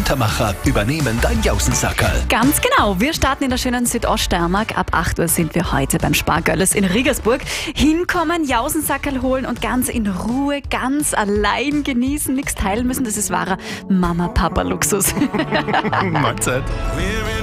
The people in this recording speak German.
Kontermacher übernehmen dein Jausensackerl. Ganz genau. Wir starten in der schönen Südoststeiermark. Ab 8 Uhr sind wir heute beim Spargölles in Regensburg. Hinkommen, Jausensackerl holen und ganz in Ruhe, ganz allein genießen, nichts teilen müssen. Das ist wahrer Mama-Papa-Luxus. Mahlzeit.